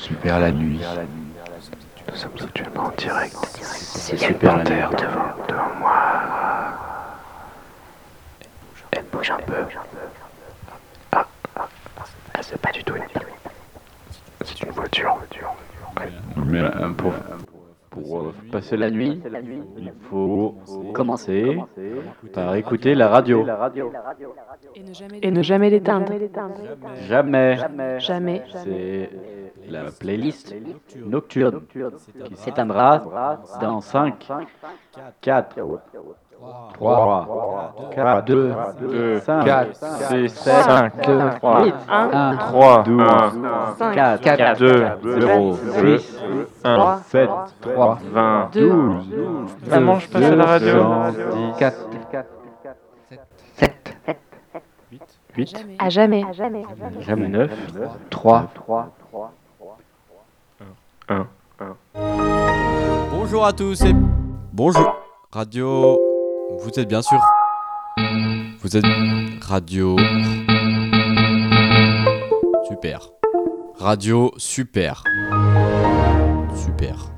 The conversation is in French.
Super la nuit. Nous sommes actuellement en direct. C'est Il y a une super la panthère nuit. devant moi. Elle bouge un peu. Ah, c'est pas du tout une nuit. C'est une voiture. Mais pour passer la nuit, il faut commencer par écouter la radio. Et ne jamais l'éteindre. Jamais. Jamais. C'est la playlist nocturne qui s'éteindra dans 5, 4, 3, 2, 5, 4, 6, 7, 5, 3, 8, 1, 3, 12, 4, 4, 2, 0, 6, 1, 7, 3, 20. 12, Maman, je passe à la radio. 4, 8, À jamais. jamais 9, 3, 1. Bonjour à tous et bonjour Radio. Vous êtes bien sûr. Vous êtes Radio. Super. Radio super. Super.